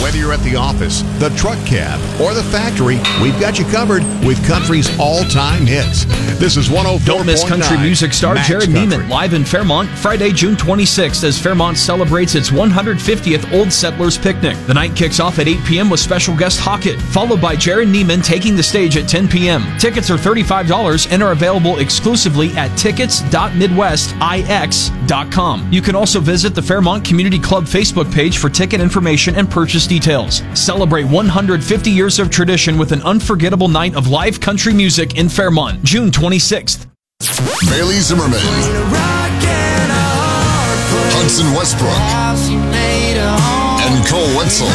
Whether you're at the office, the truck cab, or the factory, we've got you covered with country's all-time hits. This is 104.9. Don't miss country music star Max Jared Country. Neiman live in Fairmont Friday, June 26th as Fairmont celebrates its 150th Old Settlers Picnic. The night kicks off at 8 p.m. with special guest Hockett, followed by Jared Neiman taking the stage at 10 p.m. Tickets are $35 and are available exclusively at tickets.midwestix.com. You can also visit the Fairmont Community Club Facebook page for ticket information and purchase details. Celebrate 150 years of tradition with an unforgettable night of live country music in Fairmont, June 26th. Bailey Zimmerman, Hudson Westbrook, and Cole Wetzel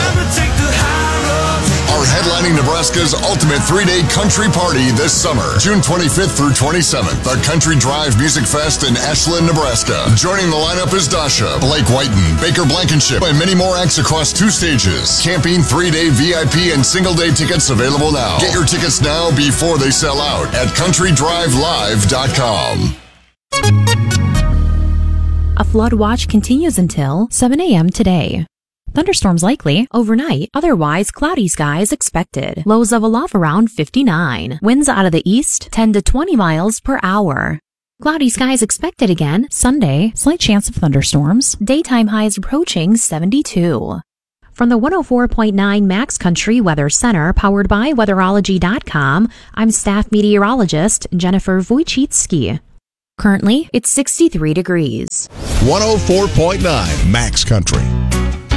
are headlining Nebraska's ultimate 3-day country party this summer, June 25th through 27th. The Country Drive Music Fest in Ashland, Nebraska. Joining the lineup is Dasha, Blake Whiten, Baker Blankenship, and many more acts across 2 stages. Camping, 3-day VIP, and single-day tickets available now. Get your tickets now before they sell out at countrydrivelive.com. A flood watch continues until 7 a.m. today. Thunderstorms likely overnight, otherwise cloudy skies expected. Lows of a low around 59. Winds out of the east 10 to 20 miles per hour. Cloudy skies expected again Sunday. Slight chance of thunderstorms. Daytime highs approaching 72. From the 104.9 Max Country Weather Center, powered by Weatherology.com, I'm staff meteorologist Jennifer Wojcicki. Currently, it's 63 degrees. 104.9 Max Country.